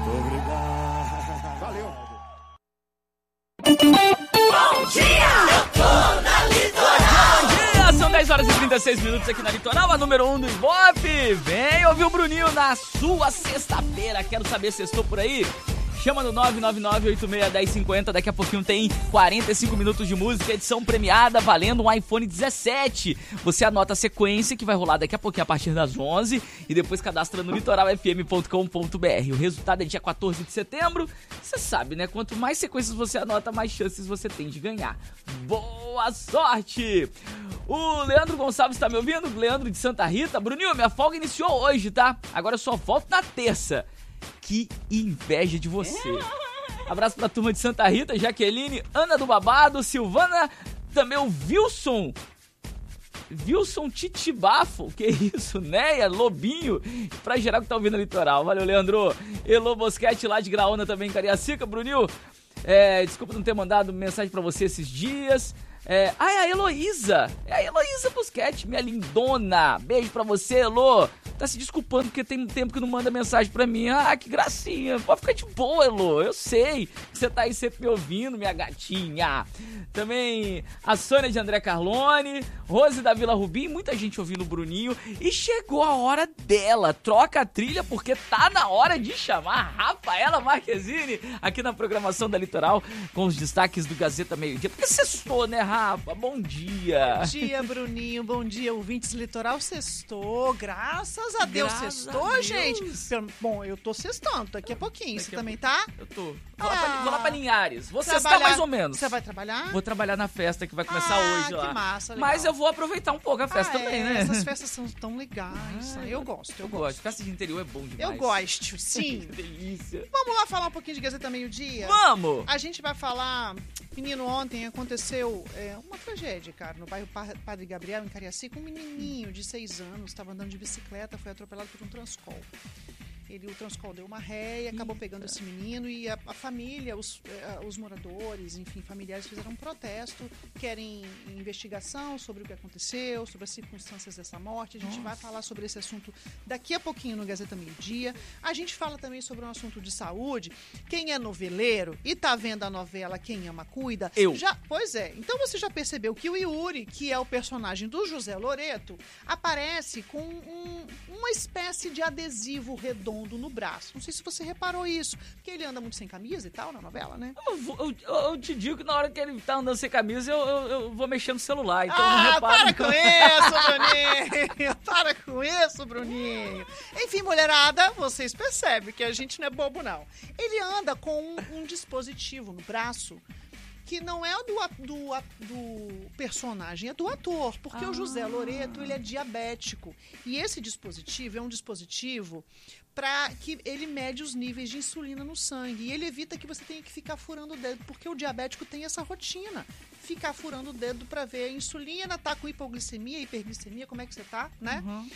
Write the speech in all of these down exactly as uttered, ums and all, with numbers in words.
Obrigado. Valeu. Bom dia! Eu tô na Litoral! Bom dia! São dez horas e trinta e seis minutos aqui na Litoral, a número um do Ibope. Vem ouvir o Bruninho na sua sexta-feira. Quero saber se estou por aí? Chama no nove nove nove oito seis um zero cinco zero. Daqui a pouquinho tem quarenta e cinco minutos de música, edição premiada, valendo um iPhone dezessete. Você anota a sequência que vai rolar daqui a pouquinho a partir das onze e depois cadastra no litoral f m ponto com ponto b r. O resultado é dia quatorze de setembro. Você sabe, né? Quanto mais sequências você anota, mais chances você tem de ganhar. Boa sorte! O Leandro Gonçalves tá me ouvindo? Leandro de Santa Rita. Bruninho, minha folga iniciou hoje, tá? Agora eu só volto na terça. Que inveja de você. Abraço pra turma de Santa Rita, Jaqueline, Ana do Babado, Silvana, também o Wilson. Wilson Titibafo, que isso, Neia, Lobinho, pra geral que tá ouvindo no Litoral. Valeu, Leandro. Elô Bosquete lá de Graúna também, Cariacica. Bruninho, é, desculpa não ter mandado mensagem pra você esses dias. É, ah, é a Heloísa. É a Heloísa Busquete, minha lindona. Beijo pra você, Elô. Tá se desculpando porque tem um tempo que não manda mensagem pra mim. Ah, que gracinha. Pode ficar de boa, Elô. Eu sei que você tá aí sempre me ouvindo, minha gatinha. Também a Sônia de André Carlone, Rose da Vila Rubim, muita gente ouvindo o Bruninho. E chegou a hora dela. Troca a trilha porque tá na hora de chamar Rafaela Marquezine aqui na programação da Litoral com os destaques do Gazeta Meio Dia. Porque sextou, né, Rafa? Bom dia. Bom dia, Bruninho. Bom dia, ouvintes Litoral. Sextou. Graças a Deus, Graças sextou, a Deus. gente. Bom, eu tô sextando daqui a pouquinho. Daqui Você a também pouco. tá? Eu tô. Vou, Ah. lá, pra, vou lá pra Linhares. Vou Trabalhar- sextar mais ou menos. Você vai trabalhar? Vou trabalhar na festa que vai começar Ah, hoje lá. que massa, legal. Mas eu vou aproveitar um pouco a festa Ah, também, é, né? Essas festas são tão legais. Ah, eu gosto, eu, Eu gosto. gosto. Festa de interior é bom demais. Eu gosto, sim. Que delícia. Vamos lá falar um pouquinho de Gazeta Meio Dia? Vamos! A gente vai falar... Menino, ontem aconteceu é, uma tragédia, cara, no bairro Pa- Padre Gabriel, em Cariacica. Um menininho de seis anos estava andando de bicicleta, foi atropelado por um Transcol. Ele, o Transcol deu uma ré e acabou pegando esse menino e a, a família, os, eh, os moradores, enfim, familiares fizeram um protesto, querem investigação sobre o que aconteceu, sobre as circunstâncias dessa morte. A gente vai falar sobre esse assunto daqui a pouquinho no Gazeta Meio Dia. A gente fala também sobre um assunto de saúde. Quem é noveleiro e tá vendo a novela Quem Ama Cuida... Eu. Já, pois é. Então você já percebeu que o Yuri, que é o personagem do José Loreto, aparece com um, uma espécie de adesivo redondo no braço. Não sei se você reparou isso, porque ele anda muito sem camisa e tal na novela, né? Eu, vou- eu- eu- eu te digo que na hora que ele tá andando sem camisa, eu, eu- eu vou mexer no celular, então eu não Ah, reparo. para com isso, Bruninho! Para com isso, Bruninho! Enfim, mulherada, vocês percebem que a gente não é bobo, não. Ele anda com um, um dispositivo no braço que não é do, a- do, a- do personagem, é do ator, porque Ah. o José Loreto, ele é diabético. E esse dispositivo é um dispositivo para que ele mede os níveis de insulina no sangue. E ele evita que você tenha que ficar furando o dedo, porque o diabético tem essa rotina. Ficar furando o dedo para ver a insulina, tá com hipoglicemia, hiperglicemia, como é que você tá, né? Uhum.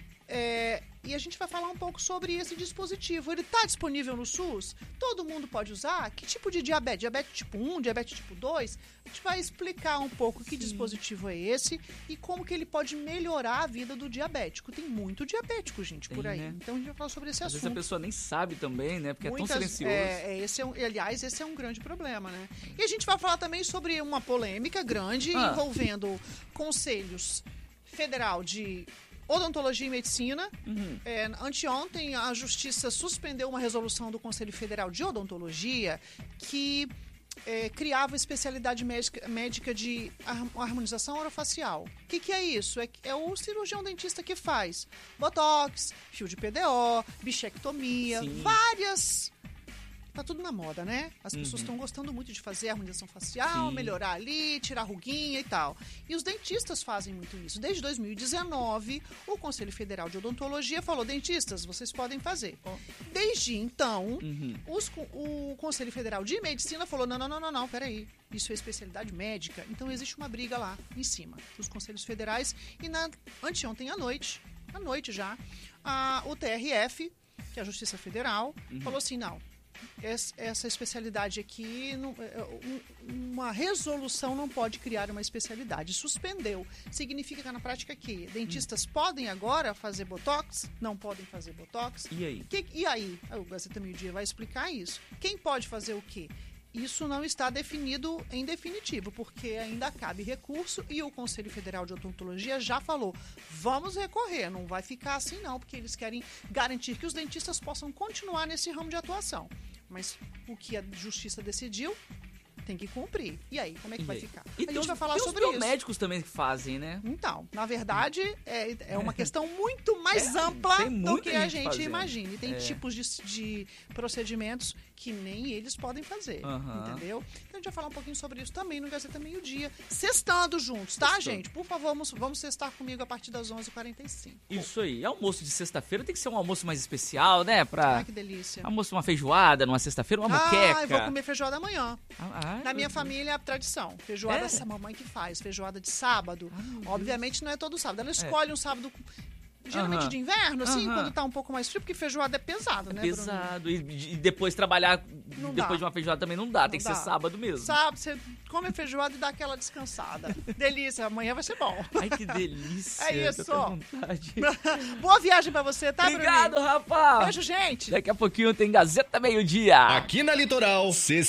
É, e a gente vai falar um pouco sobre esse dispositivo. Ele está disponível no SUS? Todo mundo pode usar? Que tipo de diabetes? Diabetes tipo um, diabetes tipo dois? A gente vai explicar um pouco que dispositivo é esse e como que ele pode melhorar a vida do diabético. Tem muito diabético, gente, por Tem, aí. né? Então a gente vai falar sobre esse Às vezes a assunto. pessoa nem sabe também, né? Porque é tão Muitas- silencioso. é, é, esse é um, aliás, esse é um grande problema, né? E a gente vai falar também sobre uma polêmica grande Ah. envolvendo conselhos federal de odontologia e medicina. Uhum. É, anteontem, a Justiça suspendeu uma resolução do Conselho Federal de Odontologia que é, criava especialidade médica, médica de har- harmonização orofacial. O que, que é isso? É, é o cirurgião dentista que faz botox, fio de P D O, bichectomia, Sim. várias... Tá tudo na moda, né? As pessoas Uhum. estão gostando muito de fazer harmonização facial, Sim. melhorar ali, tirar ruguinha e tal. E os dentistas fazem muito isso. Desde dois mil e dezenove, o Conselho Federal de Odontologia falou: dentistas, vocês podem fazer. Desde então, Uhum. os co- o Conselho Federal de Medicina falou: não, não, não, não, não, peraí. Isso é especialidade médica. Então existe uma briga lá em cima dos Conselhos Federais. E na anteontem à noite, à noite já, a, o T R F, que é a Justiça Federal, Uhum. falou assim: não. essa, essa especialidade aqui, não, uma resolução não pode criar uma especialidade. Suspendeu. Significa que na prática que dentistas hum. podem agora fazer botox, não podem fazer botox. E aí? Que, e aí? O Gazeta Meio Dia vai explicar isso. Quem pode fazer o quê? Isso não está definido em definitivo, porque ainda cabe recurso e o Conselho Federal de Odontologia já falou, vamos recorrer, não vai ficar assim não, porque eles querem garantir que os dentistas possam continuar nesse ramo de atuação. Mas o que a Justiça decidiu, tem que cumprir. E aí, como é que e vai aí? ficar? E a tem gente os, vai falar tem sobre os isso. biomédicos também que fazem, né? Então, na verdade, é, é uma questão muito mais É, ampla tem do muita que a gente gente fazendo. imagina. E tem É. tipos de, de procedimentos que nem eles podem fazer, Aham. entendeu? Então a gente vai falar um pouquinho sobre isso também no Gazeta Meio Dia. Sextando juntos, tá, Sextando. gente? Por favor, vamos, vamos sextar comigo a partir das onze e quarenta e cinco. Isso aí. Almoço de sexta-feira tem que ser um almoço mais especial, né? Pra Ai, que delícia. almoço, uma feijoada numa sexta-feira, uma moqueca. Ah, eu vou comer feijoada amanhã. Ah, ah, Na minha família, a tradição. Feijoada, É? essa mamãe que faz. Feijoada de sábado. Ah, Obviamente não é todo sábado. Ela escolhe um sábado, geralmente Aham. de inverno, assim, Aham. quando tá um pouco mais frio, porque feijoada é pesado, É né, Bruno? pesado. E, e depois trabalhar Não depois dá. de uma feijoada também não dá. Não tem que dá. ser sábado mesmo. Sábado, você come a feijoada e dá aquela descansada. Delícia, amanhã vai ser bom. Ai, que delícia. É isso. tô com vontade. Boa viagem pra você, tá, Obrigado, Bruninho? Rafa. Beijo, gente. Daqui a pouquinho tem Gazeta Meio Dia. Aqui na Litoral,